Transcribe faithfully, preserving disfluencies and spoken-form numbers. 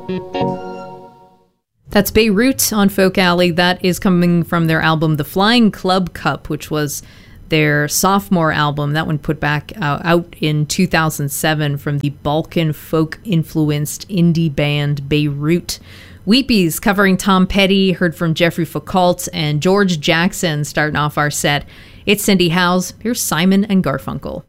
That's Beirut on Folk Alley. That is coming from their album The Flying Club Cup, which was their sophomore album. That one put back uh, out in two thousand seven from the Balkan folk-influenced indie band Beirut. Weepies covering Tom Petty, heard from Jeffrey Foucault and George Jackson starting off our set. It's Cindy Howes. Here's Simon and Garfunkel.